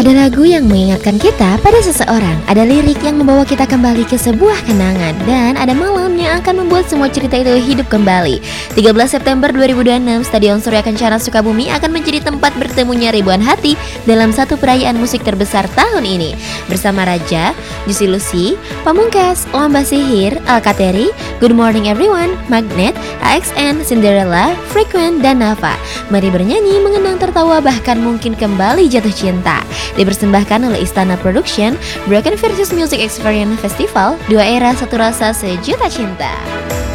Ada lagu yang mengingatkan kita pada seseorang, ada lirik yang membawa kita kembali ke sebuah kenangan, dan ada malam yang akan membuat semua cerita itu hidup kembali. 13 September 2026, Stadion Surya Kencana Sukabumi akan menjadi tempat bertemunya ribuan hati dalam satu perayaan musik terbesar tahun ini. Bersama Raja, Juicy Lucy, Pamungkas, Lamba Sihir, Alkateri, Good Morning Everyone, Magnet, AXN, Cinderella, Frequent, dan Nafa. Mari bernyanyi, mengenang, tertawa, bahkan mungkin kembali jatuh cinta. Dipersembahkan oleh Istana Production, Broken Versus Music Experience Festival, dua era satu rasa sejuta cinta.